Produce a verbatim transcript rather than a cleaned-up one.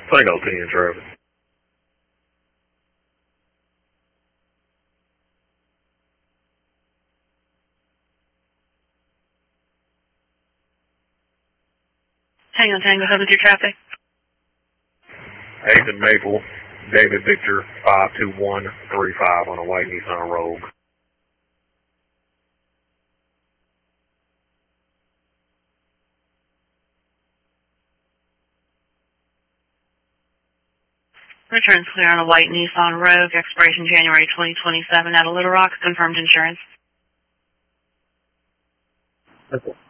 Tango ten traffic. Tango Tango, seven two traffic. Agent Maple, David Victor, five two one three five on a white Nissan Rogue. Return's clear on a white Nissan Rogue, expiration January twenty twenty-seven out of Little Rock, confirmed insurance. Okay.